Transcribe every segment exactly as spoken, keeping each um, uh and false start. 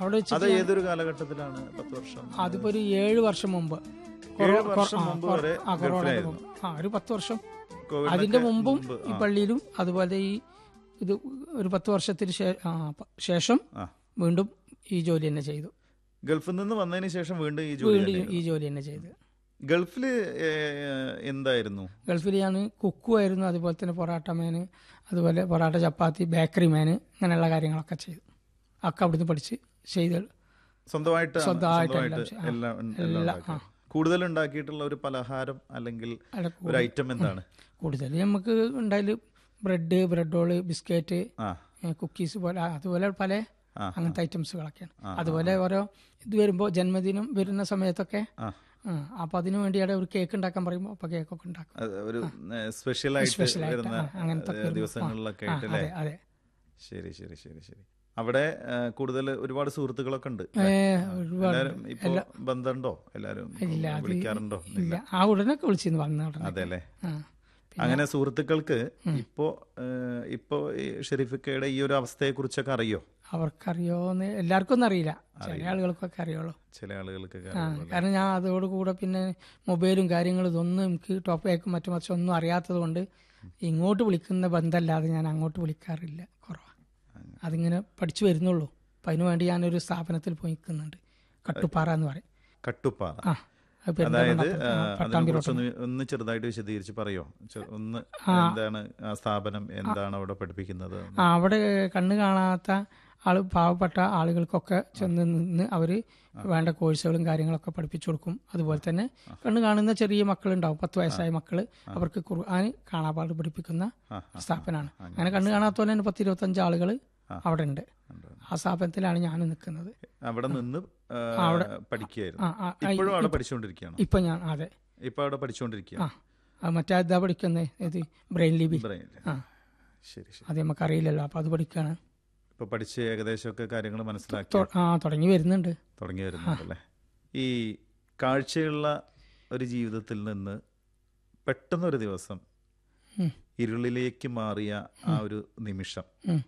അവിടെ അത് വെച്ചിട്ട് ഏതൊരു കാലഘട്ടത്തിലാണ്? പത്ത് വർഷം അതിപ്പോ ഒരു ഏഴ് വർഷം മുമ്പ് ഏഴ് കൊറോ- വർഷം ആ, മുമ്പ് കൊറോ- വരെ ആ, കൊറോണയുടെ ഗൾഫിലായിരുന്നു. മുമ്പ് ആ ഒരു പത്ത് വർഷം. കോവിഡിനൊക്കെ അതിന്റെ മുമ്പും മുമ്പ്, ഈ ആ. പള്ളിയിലും അതുപോലെ ഈ ഇത് ഒരു പത്ത് വർഷത്തിന് ശേ- ആ, പ- ശേഷം ആ. വീണ്ടും ഈ ജോലി തന്നെ ചെയ്തു. ഗൾഫിൽ നിന്ന് വന്നതിന് ശേഷം വീണ്ടും ഈ ജോലി വീണ്ടും തന്നെയായിരുന്നു. ഈ ജോലി തന്നെ ചെയ്തു. ഗൾഫില് ഏഹ്, എന്തായിരുന്നു? ഗൾഫിൽ ഞാൻ കുക്കുമായിരുന്നു, അതുപോലെ തന്നെ പൊറാട്ട മേന്, അതുപോലെ പൊറാട്ട ചപ്പാത്തി, ബേക്കറി മേന്, അങ്ങനെയുള്ള കാര്യങ്ങളൊക്കെ ചെയ്തു. ഒക്കെ അവിടുന്ന് പഠിച്ച് ചെയ്ത് സ്വന്തമായിട്ട് സ്വന്തമായിട്ട് സ്വന്തമായിട്ട് എല്ലാം ചെയ്യും. ആ. എല്ലാം എല്ലാം എല്ലാം, ഉണ്ടാക്കി. ആ. കൂടുതൽ ഉണ്ടാക്കിയിട്ടുള്ള ഒരു പലഹാരം അല്ലെങ്കിൽ അല്ല, ഒരു കൂടുതൽ- ഐറ്റം എന്താണ്? കൂടുതൽ നമുക്ക് ഉണ്ടായാലും ബ്രെഡ്, ബ്രെഡ് റോള്, ബിസ്ക്കറ്റ്, ആ കുക്കീസ് പോലെ അതുപോലെ പല ആ, അങ്ങനത്തെ ഐറ്റംസുകളൊക്കെയാണ്. ആ, അതുപോലെ ഓരോ ഇത് വരുമ്പോൾ ജന്മദിനം വരുന്ന സമയത്തൊക്കെ ആ. ആ, അപ്പൊ അതിനു വേണ്ടിയാണ് ഒരു കേക്ക് ഉണ്ടാക്കാൻ പറയുമ്പോൾ അപ്പൊ കേക്കൊക്കെ ഉണ്ടാക്കും. അത് ഒരു സ്പെഷ്യൽ ആയിട്ട് സ്പെഷ്യൽ ആയിട്ട്, വരുന്ന ആ, അങ്ങനത്തെ ഏഹ്, ദിവസങ്ങളിലൊക്കെ ആ, ആയിട്ട് അതെ അല്ലേ? അതെ. ശരി ശരി ശരി ശരി. അവിടെ കൂടുതൽ ഒരുപാട് സുഹൃത്തുക്കളൊക്കെ ഉണ്ട്. ഏ, ഒരുപാട് എല്ലാരും ഇപ്പൊ ബന്ധമുണ്ടോ? എല്ലാരും ഇല്ല, അത് വിളിക്കാറുണ്ടോ? ഇല്ല. ആ ഉടനൊക്കെ വിളിച്ചിരുന്നു വന്ന ഉടനെ. അതെ അല്ലേ? ആ. അങ്ങനെ സുഹൃത്തുക്കൾക്ക് ഇപ്പോ ഏഹ്, ഇപ്പോ ഈ ഷെരീഫിക്കയുടെ ഈ ഒരു അവസ്ഥയെ കുറിച്ചൊക്കെ അറിയോ? അവർക്കറിയോന്ന് എല്ലാവർക്കും ഒന്നും അറിയില്ല, ചില ആളുകൾക്കൊക്കെ അറിയുള്ളൂ. ചില ആളുകൾക്കൊക്കെ ആ, അറിയുള്ളൂ. കാരണം ഞാൻ അതോടുകൂടെ പിന്നെ മൊബൈലും കാര്യങ്ങളും ഇതൊന്നും എനിക്ക് ടോപ്പിക്കും മറ്റു മറിച്ച് ഒന്നും അറിയാത്തത് കൊണ്ട് ഇങ്ങോട്ട് വിളിക്കുന്ന ബന്ധമല്ലാതെ ഞാൻ അങ്ങോട്ട് വിളിക്കാറില്ല, കുറവാണ്. അതിങ്ങനെ പഠിച്ചു വരുന്നുള്ളൂ. അപ്പം അതിനു വേണ്ടി ഞാനൊരു സ്ഥാപനത്തിൽ പോയി നിൽക്കുന്നുണ്ട്, കട്ടുപ്പാറ എന്ന് പറയും. കട്ടുപ്പാറ. ആ, അത് അതായത് പെരിന്തൽമണ്ണ, ആ, അതിനെ പട്ടാമ്പി കുറിച്ച് റോട്ടിൽ. ഒന്ന് ഒന്ന് ചെറുതായിട്ട് വിശദീകരിച്ച് പറയോ? ചെ- ഒന്ന് ആ. എന്താണ് ആ സ്ഥാപനം, എന്താണ് അവിടെ പഠിപ്പിക്കുന്നത്? ആ, അവിടെ കണ്ണ് കാണാത്ത ആള് പാവപ്പെട്ട ആളുകൾക്കൊക്കെ ചെന്ന് നിന്ന് അവർ വേണ്ട കോഴ്സുകളും കാര്യങ്ങളൊക്കെ പഠിപ്പിച്ചു കൊടുക്കും. അതുപോലെ തന്നെ കണ്ണ് കാണുന്ന ചെറിയ മക്കളുണ്ടാവും, പത്ത് വയസ്സായ മക്കള്, അവർക്ക് ഖുർആൻ കാണാപാട് പഠിപ്പിക്കുന്ന സ്ഥാപനമാണ്. അങ്ങനെ കണ്ണ് കാണാത്ത പോലെ തന്നെ പത്ത് ഇരുപത്തഞ്ച് ആളുകൾ അവിടെ ഉണ്ട്. ആ സ്ഥാപനത്തിലാണ് ഞാൻ നിൽക്കുന്നത്. അവിടെ നിന്ന് ഏഹ്, അവിടെ പഠിക്കുകയായിരുന്നു. ആ, ആ, ആ, ഇപ്പോഴും അവിടെ ഇപ്പ- പഠിച്ചുകൊണ്ടിരിക്കുകയാണ്. ഇപ്പൊ ഞാൻ അതെ ഇപ്പൊ അവിടെ പഠിച്ചുകൊണ്ടിരിക്കുക. ആ അത് മറ്റേ ഇതാ പഠിക്കുന്നത്, ഇത് ബ്രെയിൻ ലിപി. ആ, ശരി ശരി. അത് നമുക്ക് അറിയില്ലല്ലോ, അപ്പൊ അത് പഠിക്കാണ്. ഇപ്പൊ പഠിച്ച് ഏകദേശമൊക്കെ കാര്യങ്ങൾ മനസ്സിലാക്കി തൊ- ആ തുടങ്ങി വരുന്നുണ്ട്. തുടങ്ങി വരുന്നുണ്ടല്ലേ? ഈ കാഴ്ചയുള്ള ഒരു ജീവിതത്തിൽ നിന്ന് പെട്ടെന്നൊരു ദിവസം ഉം. ഇരുളിലേക്ക് മാറിയ ആ ഒരു നിമിഷം, ഉം.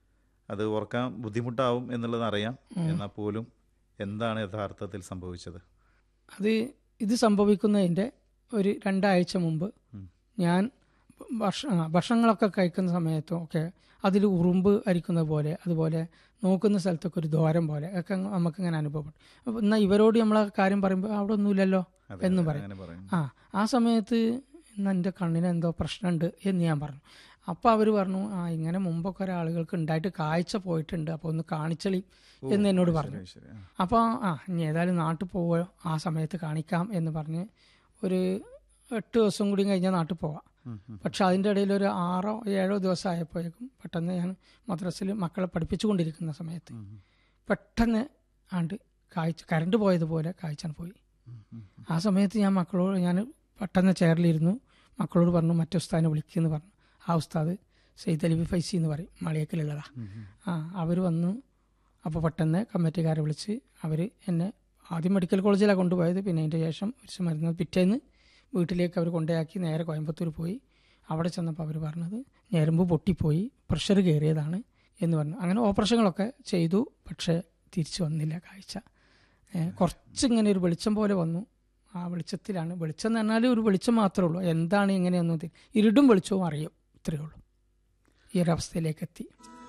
അത് ഓർക്കാൻ ബുദ്ധിമുട്ടാവും എന്നുള്ളത് അറിയാം. എന്നാൽ പോലും എന്താണ് യഥാർത്ഥത്തിൽ സംഭവിച്ചത്? അത് ഇത് സംഭവിക്കുന്നതിൻ്റെ ഒരു രണ്ടാഴ്ച മുമ്പ് ഞാൻ ഭക്ഷ ആ, ഭക്ഷണങ്ങളൊക്കെ കഴിക്കുന്ന സമയത്തും ഒക്കെ അതിൽ ഉറുമ്പ് അരിക്കുന്നത് പോലെ, അതുപോലെ നോക്കുന്ന സ്ഥലത്തൊക്കെ ഒരു ദ്വാരം പോലെ ഒക്കെ നമുക്കിങ്ങനെ അനുഭവപ്പെട്ടു. അപ്പോൾ എന്നാൽ ഇവരോട് നമ്മളെ കാര്യം പറയുമ്പോൾ അവിടെ ഒന്നുമില്ലല്ലോ എന്ന് പറയും. അങ്ങനെ പറയും. ആ ആ സമയത്ത് ഇന്ന് എൻ്റെ കണ്ണിന് എന്തോ പ്രശ്നമുണ്ട് എന്ന് ഞാൻ പറഞ്ഞു. അപ്പോൾ അവർ പറഞ്ഞു, ആ ഇങ്ങനെ മുമ്പൊക്കെ ഒരാളുകൾക്ക് ഉണ്ടായിട്ട് കാഴ്ച പോയിട്ടുണ്ട്, അപ്പോൾ ഒന്ന് കാണിച്ചളി എന്ന് എന്നോട് പറഞ്ഞു. ശരി, ശരി. ആ. അപ്പോൾ ആ ഇനി ഏതായാലും നാട്ടിൽ പോവുക, ആ സമയത്ത് കാണിക്കാം എന്ന് പറഞ്ഞ് ഒരു എട്ട് ദിവസം കൂടി കഴിഞ്ഞാൽ നാട്ടിൽ പോവാം. ഉം, ഉം. പക്ഷെ അതിൻ്റെ ഇടയിൽ ഒരു ആറോ ഏഴോ ദിവസം ആയപ്പോഴേക്കും പെട്ടെന്ന് ഞാൻ മദ്രസയിൽ മക്കളെ പഠിപ്പിച്ചുകൊണ്ടിരിക്കുന്ന സമയത്ത് പെട്ടെന്ന് ആണ്ട് കാഴ്ച കറണ്ട് പോയതുപോലെ കാഴ്ച പോയി. ആ സമയത്ത് ഞാൻ മക്കളോട് ഞാൻ പെട്ടെന്ന് ചെയറിലിരുന്നു, മക്കളോട് പറഞ്ഞു മറ്റേ ഉസ്താദിനെ വിളിക്കുമെന്ന് പറഞ്ഞു. ആ ഉസ്താദ് സെയ്ദ് അലിബി ഫൈസി എന്ന് പറയും, മലയക്കലുള്ളതാ. ആ അവർ വന്നു. അപ്പോൾ പെട്ടെന്ന് കമ്മിറ്റിക്കാരെ വിളിച്ച് അവർ എന്നെ ആദ്യം മെഡിക്കൽ കോളേജിലാണ് കൊണ്ടുപോയത്. പിന്നെ അതിൻ്റെ ശേഷം ഒരു മരുന്ന് പിറ്റേന്ന് വീട്ടിലേക്ക് അവർ കൊണ്ടുപോയാക്കി നേരെ കോയമ്പത്തൂർ പോയി. അവിടെ ചെന്നപ്പോൾ അവർ പറഞ്ഞത് ഞരമ്പ് പൊട്ടിപ്പോയി, പ്രഷർ കയറിയതാണ് എന്ന് പറഞ്ഞു. അങ്ങനെ ഓപ്പറേഷനുകളൊക്കെ ചെയ്തു, പക്ഷേ തിരിച്ചു വന്നില്ല കാഴ്ച. കുറച്ചിങ്ങനെ ഒരു വെളിച്ചം പോലെ വന്നു. ആ വെളിച്ചത്തിലാണ്, വെളിച്ചം എന്ന് പറഞ്ഞാൽ ഒരു വെളിച്ചം മാത്രമേ ഉള്ളൂ, എന്താണ് എങ്ങനെയൊന്നും ഇരുടും വെളിച്ചവും അറിയും, ഇത്രയേ ഉള്ളൂ. ഈ ഒരവസ്ഥയിലേക്ക് എത്തി.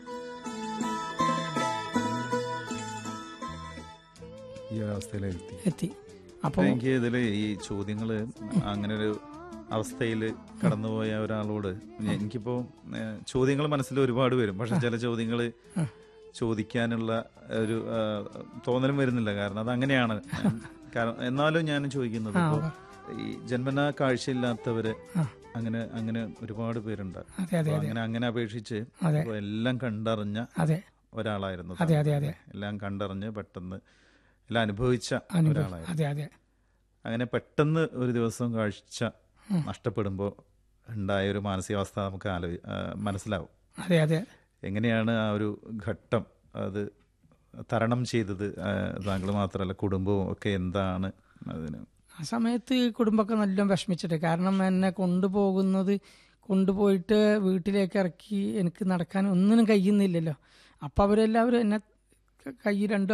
ഈ അവസ്ഥയിലെത്തി എത്തി അപ്പോൾ എനിക്ക് ഇതില് ഈ ചോദ്യങ്ങള് അങ്ങനെ ഒരു അവസ്ഥയിൽ കടന്നുപോയ ഒരാളോട് എനിക്കിപ്പോ ചോദ്യങ്ങൾ മനസ്സിൽ ഒരുപാട് വരും. പക്ഷെ ചില ചോദ്യങ്ങൾ ചോദിക്കാനുള്ള ഒരു ആ, തോന്നലും വരുന്നില്ല. കാരണം അത് അങ്ങനെയാണ്. കാരണം എന്നാലും ഞാൻ ചോദിക്കുന്നത്, ഇപ്പോ ഈ ജന്മനാ കാഴ്ചയില്ലാത്തവര് അങ്ങനെ അങ്ങനെ ഒരുപാട് പേരുണ്ട്. അതെ അതെ അപ്പൊ അങ്ങനെ അങ്ങനെ അപേക്ഷിച്ച് അതെ. ഇപ്പൊ എല്ലാം കണ്ടറിഞ്ഞ അതെ ഒരാളായിരുന്നു. അതെ അതെ അതെ എല്ലാം കണ്ടറിഞ്ഞ് പെട്ടെന്ന് എല്ലാം അനുഭവിച്ച അനുഭവം. ഒരാളായിരുന്നു. അതെ അതെ അങ്ങനെ പെട്ടെന്ന് ഒരു ദിവസം കാഴ്ച നഷ്ടപ്പെടുമ്പോൾ ഉണ്ടായ ഒരു മാനസികാവസ്ഥ നമുക്ക് ആലോ ആ, മനസ്സിലാവും. അതെ അതെ എങ്ങനെയാണ് ആ ഒരു ഘട്ടം അത് തരണം ചെയ്തത്? ആ, താങ്കൾ മാത്രമല്ല കുടുംബവും ഒക്കെ എന്താണ് അതിന്? ആ സമയത്ത് കുടുംബമൊക്കെ നല്ല വിഷമിച്ചിട്ട്, കാരണം എന്നെ കൊണ്ടുപോകുന്നത് കൊണ്ടുപോയിട്ട് വീട്ടിലേക്ക് ഇറക്കി എനിക്ക് നടക്കാൻ ഒന്നിനും കഴിയുന്നില്ലല്ലോ. അപ്പം അവരെല്ലാവരും എന്നെ കൈ രണ്ട്